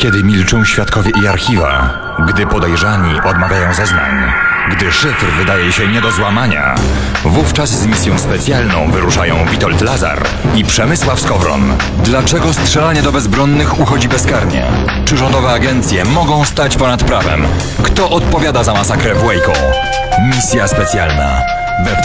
Kiedy milczą świadkowie i archiwa, gdy podejrzani odmawiają zeznań, gdy szyfr wydaje się nie do złamania, wówczas z misją specjalną wyruszają Witold Lazar i Przemysław Skowron. Dlaczego strzelanie do bezbronnych uchodzi bezkarnie? Czy rządowe agencje mogą stać ponad prawem? Kto odpowiada za masakrę w Waco? Misja specjalna. We